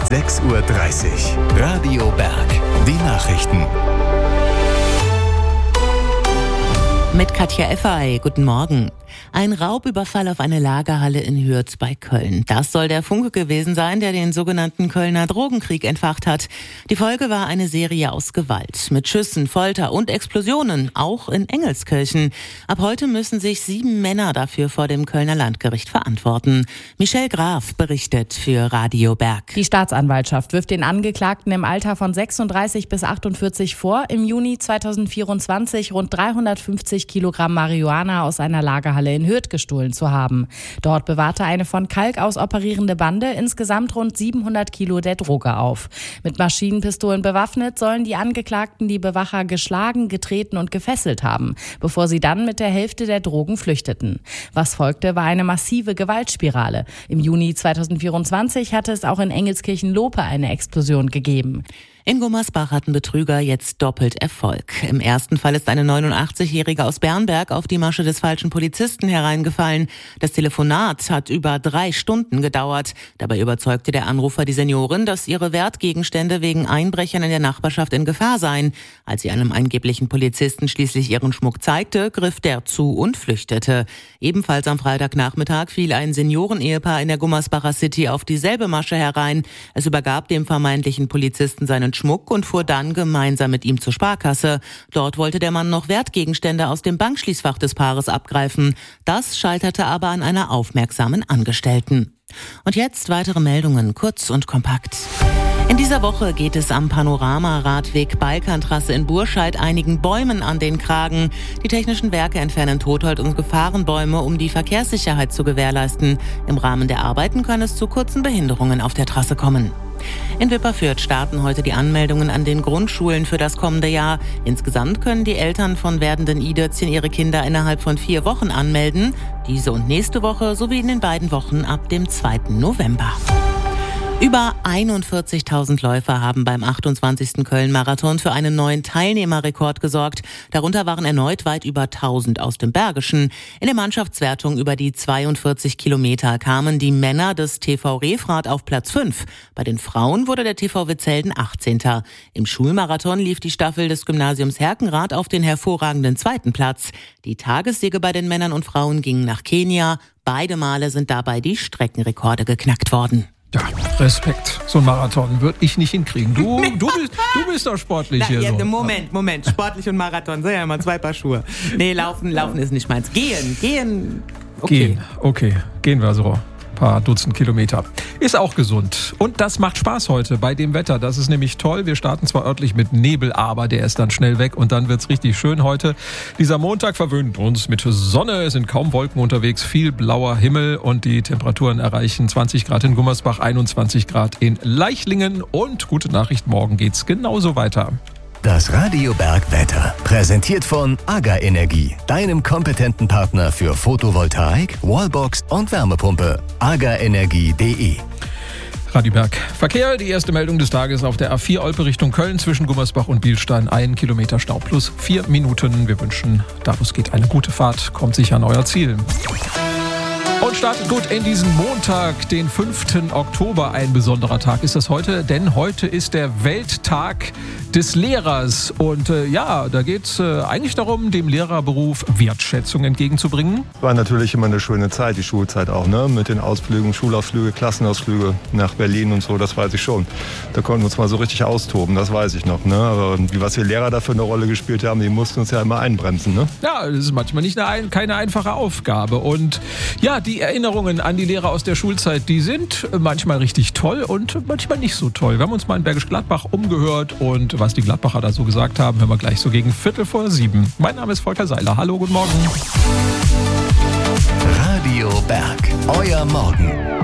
6:30 Uhr. Radio Berg. Die Nachrichten. Mit Katja Effay, guten Morgen. Ein Raubüberfall auf eine Lagerhalle in Hürth bei Köln. Das soll der Funke gewesen sein, der den sogenannten Kölner Drogenkrieg entfacht hat. Die Folge war eine Serie aus Gewalt. Mit Schüssen, Folter und Explosionen, auch in Engelskirchen. Ab heute müssen sich 7 Männer dafür vor dem Kölner Landgericht verantworten. Michelle Graf berichtet für Radio Berg. Die Staatsanwaltschaft wirft den Angeklagten im Alter von 36 bis 48 vor, im Juni 2024 rund 350 Kilogramm Marihuana aus einer Lagerhalle in Hürth gestohlen zu haben. Dort bewahrte eine von Kalk aus operierende Bande insgesamt rund 700 Kilo der Droge auf. Mit Maschinenpistolen bewaffnet sollen die Angeklagten die Bewacher geschlagen, getreten und gefesselt haben, bevor sie dann mit der Hälfte der Drogen flüchteten. Was folgte, war eine massive Gewaltspirale. Im Juni 2024 hatte es auch in Engelskirchen-Lope eine Explosion gegeben. In Gummersbach hatten Betrüger jetzt doppelt Erfolg. Im ersten Fall ist eine 89-Jährige aus Bernberg auf die Masche des falschen Polizisten hereingefallen. Das Telefonat hat über 3 Stunden gedauert. Dabei überzeugte der Anrufer die Seniorin, dass ihre Wertgegenstände wegen Einbrechern in der Nachbarschaft in Gefahr seien. Als sie einem angeblichen Polizisten schließlich ihren Schmuck zeigte, griff der zu und flüchtete. Ebenfalls am Freitagnachmittag fiel ein Seniorenehepaar in der Gummersbacher City auf dieselbe Masche herein. Es übergab dem vermeintlichen Polizisten seinen Schmuck und fuhr dann gemeinsam mit ihm zur Sparkasse. Dort wollte der Mann noch Wertgegenstände aus dem Bankschließfach des Paares abgreifen. Das scheiterte aber an einer aufmerksamen Angestellten. Und jetzt weitere Meldungen, kurz und kompakt. In dieser Woche geht es am Panorama-Radweg Balkantrasse in Burscheid einigen Bäumen an den Kragen. Die technischen Werke entfernen Totholz- und Gefahrenbäume, um die Verkehrssicherheit zu gewährleisten. Im Rahmen der Arbeiten kann es zu kurzen Behinderungen auf der Trasse kommen. In Wipperfürth starten heute die Anmeldungen an den Grundschulen für das kommende Jahr. Insgesamt können die Eltern von werdenden I-Dötzchen ihre Kinder innerhalb von 4 Wochen anmelden. Diese und nächste Woche sowie in den beiden Wochen ab dem 2. November. Über 41.000 Läufer haben beim 28. Köln-Marathon für einen neuen Teilnehmerrekord gesorgt. Darunter waren erneut weit über 1.000 aus dem Bergischen. In der Mannschaftswertung über die 42 Kilometer kamen die Männer des TV Refrath auf Platz 5. Bei den Frauen wurde der TV Witzelden 18. Im Schulmarathon lief die Staffel des Gymnasiums Herkenrath auf den hervorragenden 2. Platz. Die Tagessiege bei den Männern und Frauen gingen nach Kenia. Beide Male sind dabei die Streckenrekorde geknackt worden. Ja, Respekt. So ein Marathon würde ich nicht hinkriegen. Du bist doch sportlich hier. Ja, so. Moment. Sportlich und Marathon sind ja immer 2 Paar Schuhe. Nee, laufen ist nicht meins. Gehen. Okay. Gehen wir so. Paar Dutzend Kilometer. Ist auch gesund. Und das macht Spaß heute bei dem Wetter. Das ist nämlich toll. Wir starten zwar örtlich mit Nebel, aber der ist dann schnell weg und dann wird's richtig schön heute. Dieser Montag verwöhnt uns mit Sonne. Es sind kaum Wolken unterwegs, viel blauer Himmel und die Temperaturen erreichen 20 Grad in Gummersbach, 21 Grad in Leichlingen und gute Nachricht, morgen geht's genauso weiter. Das Radio Berg Wetter. Präsentiert von AGA Energie, deinem kompetenten Partner für Photovoltaik, Wallbox und Wärmepumpe. agaenergie.de. Radio Berg. Verkehr, die erste Meldung des Tages auf der A4 Olpe Richtung Köln zwischen Gummersbach und Bielstein. 1 Kilometer Stau plus 4 Minuten. Wir wünschen, daraus geht eine gute Fahrt. Kommt sicher an euer Ziel. Und startet gut in diesen Montag, den 5. Oktober. Ein besonderer Tag ist das heute, denn heute ist der Welttag des Lehrers. Und da geht es eigentlich darum, dem Lehrerberuf Wertschätzung entgegenzubringen. War natürlich immer eine schöne Zeit, die Schulzeit auch, ne? Mit den Ausflügen, Schulausflüge, Klassenausflüge nach Berlin und so, das weiß ich schon. Da konnten wir uns mal so richtig austoben, das weiß ich noch, ne? Aber was wir Lehrer da für eine Rolle gespielt haben, die mussten uns ja immer einbremsen, ne? Ja, das ist manchmal keine einfache Aufgabe. Und ja, die Erinnerungen an die Lehrer aus der Schulzeit, die sind manchmal richtig toll und manchmal nicht so toll. Wir haben uns mal in Bergisch Gladbach umgehört und was die Gladbacher da so gesagt haben, hören wir gleich so gegen 6:45. Mein Name ist Volker Seiler. Hallo, guten Morgen. Radio Berg, euer Morgen.